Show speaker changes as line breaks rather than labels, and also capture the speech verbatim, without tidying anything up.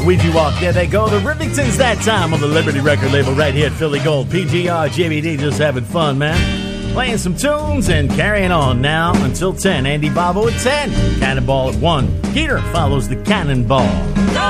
Ouija Walk, there they go. The Rivingtons that time on the Liberty record label right here at Philly Gold. P G R, J B D, just having fun, man. Playing some tunes and carrying on now until ten. Andy Babo at ten. Cannonball at one. Peter follows the Cannonball.